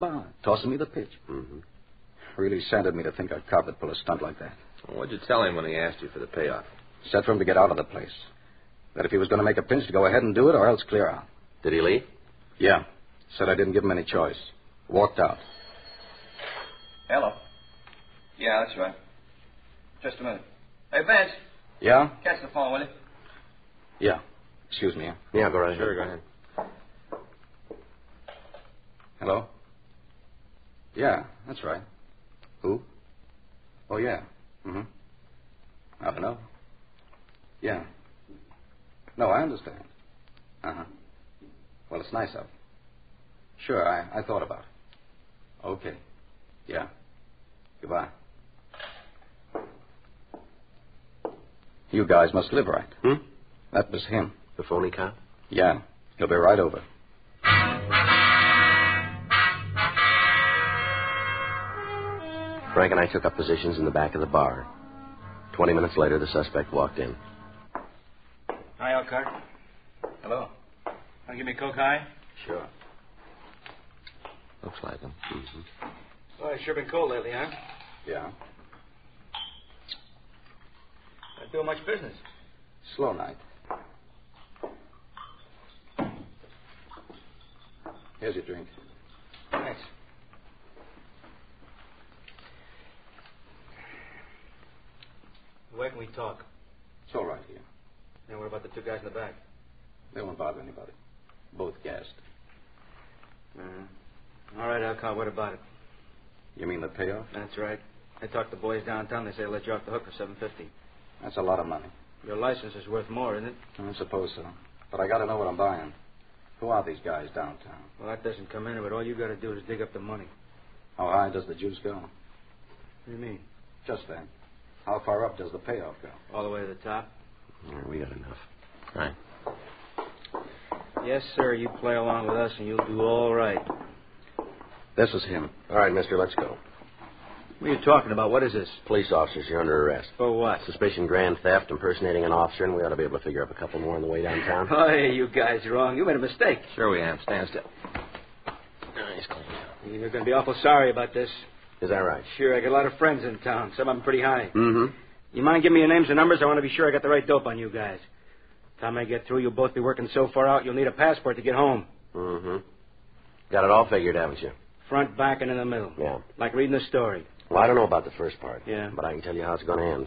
bar, tossing me the pitch. Mm-hmm. Really sanded me to think a cop would pull a stunt like that. Well, what'd you tell him when he asked you for the payoff? Said for him to get out of the place. That if he was going to make a pinch, to go ahead and do it or else clear out. Did he leave? Yeah. Said I didn't give him any choice. Walked out. Hello. Yeah, that's right. Just a minute. Hey, Vance. Yeah? Catch the phone, will you? Yeah. Excuse me. Yeah, go right ahead. Sure, go ahead. Hello? Yeah, that's right. Who? Oh, yeah. Mm-hmm. I don't know. Yeah. No, I understand. Uh-huh. Well, it's nice of him. Sure, I thought about it. Okay. Yeah. Goodbye. You guys must live right. That was him. The phony cop? Yeah. He'll be right over. Frank and I took up positions in the back of the bar. 20 minutes later, the suspect walked in. Hi, Elkhart. Hello. Want to give me a Coke High? Sure. Looks like him. Mm-hmm. Well, it's sure been cold lately, huh? Yeah. Not doing much business. Slow night. Here's your drink. Thanks. Where can we talk? It's all right here. And what about the two guys in the back? They won't bother anybody. Both gassed. All right, Elkhart, what about it? You mean the payoff? That's right. I talked to the boys downtown. They say they'll let you off the hook for $750. That's a lot of money. Your license is worth more, isn't it? I suppose so. But I got to know what I'm buying. Who are these guys downtown? Well, that doesn't come into it. All you got to do is dig up the money. How high does the juice go? What do you mean? Just that. How far up does the payoff go? All the way to the top? Yeah, we got enough. Right. Yes, sir. You play along with us and you'll do all right. This is him. All right, mister, let's go. What are you talking about? What is this? Police officers, you're under arrest. For what? Suspicion grand theft, impersonating an officer, and we ought to be able to figure up a couple more on the way downtown. Oh, hey, you guys are wrong. You made a mistake. Sure we have. Stand still. Nice. You're going to be awful sorry about this. Is that right? Sure, I got a lot of friends in town. Some of them pretty high. Mm-hmm. You mind giving me your names and numbers? I want to be sure I got the right dope on you guys. Time I get through, you'll both be working so far out, you'll need a passport to get home. Mm-hmm. Got it all figured, haven't you? Front, back, and in the middle. Yeah. Like reading a story. Well, I don't know about the first part. Yeah. But I can tell you how it's going to end.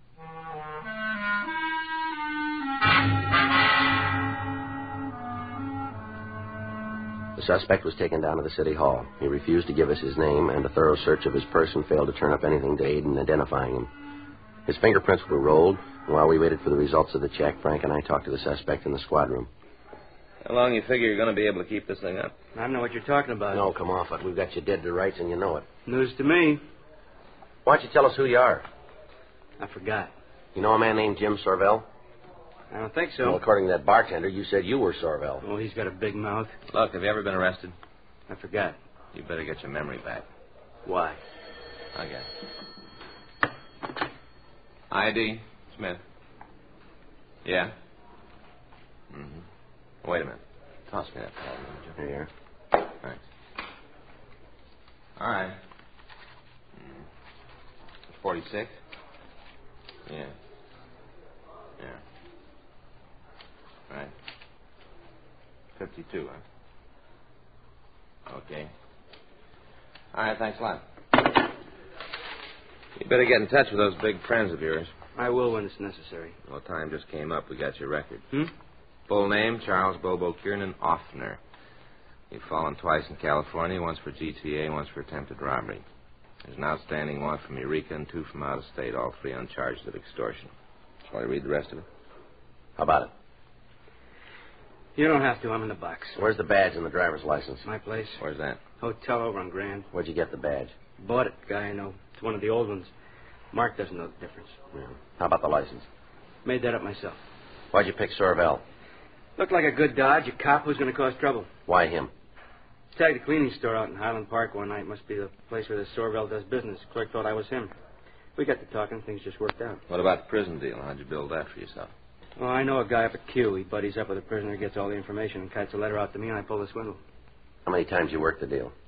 The suspect was taken down to the city hall. He refused to give us his name, and a thorough search of his person failed to turn up anything to aid in identifying him. His fingerprints were rolled, and while we waited for the results of the check, Frank and I talked to the suspect in the squad room. How long you figure you're going to be able to keep this thing up? I don't know what you're talking about. No, come off it. We've got you dead to rights, and you know it. News to me. Why don't you tell us who you are? I forgot. You know a man named Jim Sorvell? I don't think so. Well, according to that bartender, you said you were Sorvell. Oh, he's got a big mouth. Look, have you ever been arrested? I forgot. You better get your memory back. Why? Okay. ID, Smith. Yeah? Mm-hmm. Wait a minute. Toss me that pad, would you? Here. Thanks. All right. 46? Yeah. Yeah. Right. 52, huh? Okay. All right, thanks a lot. You better get in touch with those big friends of yours. I will when it's necessary. Well, time just came up. We got your record. Hmm? Full name, Charles Bobo Kiernan Offner. You've fallen twice in California, once for GTA, once for attempted robbery. There's an outstanding one from Eureka and 2 from out of state, all 3 on charges of extortion. Shall I read the rest of it? How about it? You don't have to. I'm in the box. Where's the badge and the driver's license? My place. Where's that? Hotel over on Grand. Where'd you get the badge? Bought it. Guy I know. It's one of the old ones. Mark doesn't know the difference. Yeah. How about the license? Made that up myself. Why'd you pick Sorvell? Looked like a good dodge. A cop who's going to cause trouble. Why him? Tagged a cleaning store out in Highland Park one night. Must be the place where the Sorvell does business. Clerk thought I was him. We got to talking. Things just worked out. What about the prison deal? How'd you build that for yourself? Well, I know a guy up at Q. He buddies up with a prisoner, gets all the information, and kites a letter out to me, and I pull the swindle. How many times you worked the deal?